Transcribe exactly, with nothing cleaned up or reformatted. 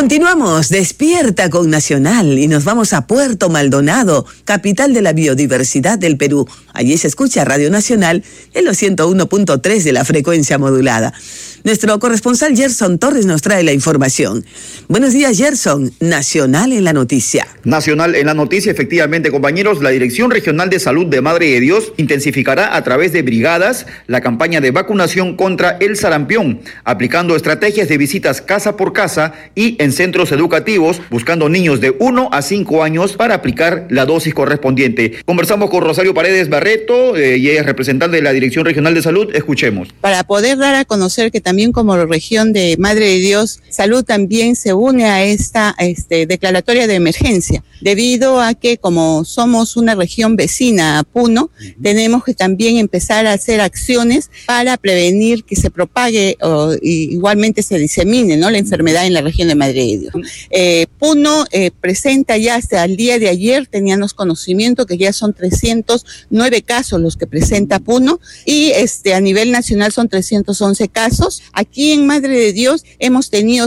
Continuamos, despierta con Nacional y nos vamos a Puerto Maldonado, capital de la biodiversidad del Perú. Allí se escucha Radio Nacional en los ciento uno punto tres de la frecuencia modulada. Nuestro corresponsal Gerson Torres nos trae la información. Buenos días, Gerson. Nacional en la noticia. Nacional en la noticia, efectivamente, compañeros. La Dirección Regional de Salud de Madre de Dios intensificará a través de brigadas la campaña de vacunación contra el sarampión, aplicando estrategias de visitas casa por casa y en centros educativos, buscando niños de uno a cinco años para aplicar la dosis correspondiente. Conversamos con Rosario Paredes Barreto, eh, y ella es representante de la Dirección Regional de Salud. Escuchemos. Para poder dar a conocer que también como región de Madre de Dios, Salud también se une a esta este, declaratoria de emergencia, debido a que como somos una región vecina a Puno, uh-huh. tenemos que también empezar a hacer acciones para prevenir que se propague o igualmente se disemine, ¿no?, la enfermedad en la región de Madre de Dios. Eh, Puno eh, presenta ya hasta el día de ayer, teníamos conocimiento que ya son trescientos nueve casos los que presenta Puno y este, a nivel nacional son trescientos once casos. Aquí en Madre de Dios hemos tenido